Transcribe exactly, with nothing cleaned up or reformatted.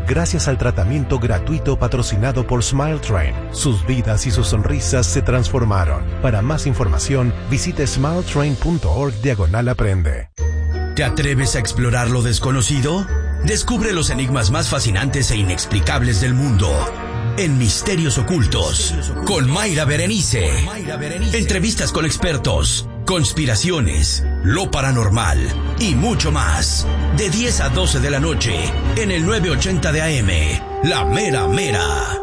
gracias al tratamiento gratuito patrocinado por Smile Train. Sus vidas y sus sonrisas se transformaron. Para más información, visite smiletrain punto org diagonal aprende. ¿Te atreves a explorar lo desconocido? Descubre los enigmas más fascinantes e inexplicables del mundo en Misterios Ocultos con Mayra Berenice. Entrevistas con expertos, conspiraciones, lo paranormal y mucho más. De diez a doce de la noche en el nueve ochenta de A M, La Mera Mera.